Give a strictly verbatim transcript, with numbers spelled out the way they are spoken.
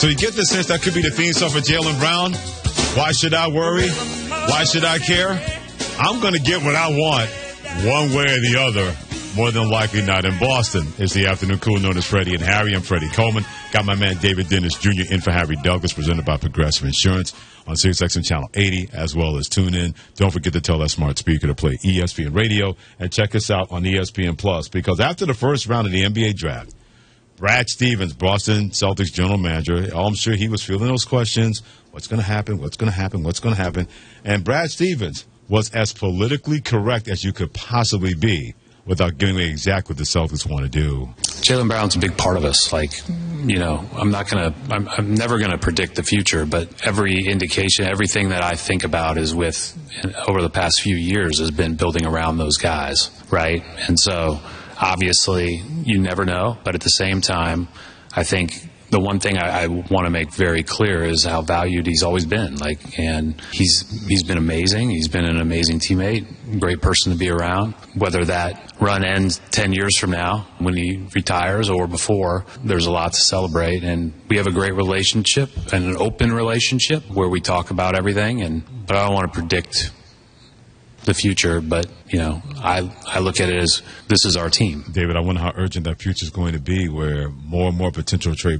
So you get the sense that could be the theme song for Jaylen Brown. Why should I worry? Why should I care? I'm going to get what I want one way or the other. More than likely not in Boston. It's the afternoon cool known as Freddie and Harry. I'm Freddie Coleman. Got my man David Dennis Junior in for Harry Douglas, presented by Progressive Insurance on SiriusXM Channel eighty, as well as tune in. Don't forget to tell that smart speaker to play E S P N Radio, and check us out on E S P N Plus, because after the first round of the N B A draft, Brad Stevens, Boston Celtics general manager, I'm sure he was feeling those questions. What's going to happen? What's going to happen? What's going to happen? And Brad Stevens was as politically correct as you could possibly be, without giving away exactly what the Celtics want to do. Jaylen Brown's a big part of us. Like, you know, I'm not going to, I'm, I'm never going to predict the future, but every indication, everything that I think about is with, over the past few years, has been building around those guys, right? And so, obviously, you never know, but at the same time, I think the one thing I, I want to make very clear is how valued he's always been. Like, and he's he's been amazing. He's been an amazing teammate, great person to be around. Whether that run ends ten years from now when he retires or before, there's a lot to celebrate. And we have a great relationship and an open relationship where we talk about everything. And but I don't want to predict the future, but, you know, I I look at it as this is our team. David, I wonder how urgent that future is going to be, where more and more potential trade